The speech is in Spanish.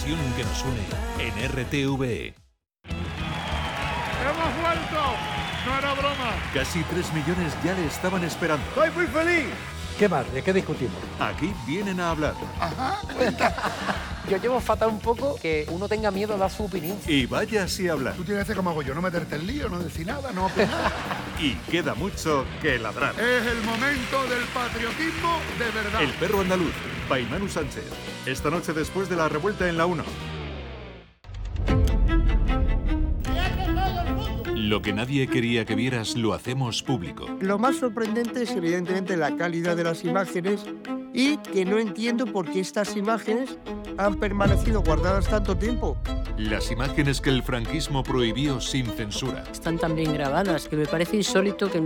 pasión que nos une en RTVE. ¡Hemos vuelto! ¡No era broma! Casi 3 millones ya le estaban esperando. ¡Estoy muy feliz! ¿Qué más? ¿De qué discutimos? Aquí vienen a hablar. Ajá, cuenta. Yo llevo fatal un poco que uno tenga miedo a dar su opinión. Y vaya si hablar. Tú tienes que hacer como hago yo, no meterte en lío, no decir nada, no opinar. Y queda mucho que ladrar. Es el momento del patriotismo de verdad. El perro andaluz, Paimanu Sánchez. Esta noche después de la revuelta en la 1. Lo que nadie quería que vieras lo hacemos público. Lo más sorprendente es evidentemente la calidad de las imágenes y que no entiendo por qué estas imágenes han permanecido guardadas tanto tiempo. Las imágenes que el franquismo prohibió sin censura. Están tan bien grabadas que me parece insólito que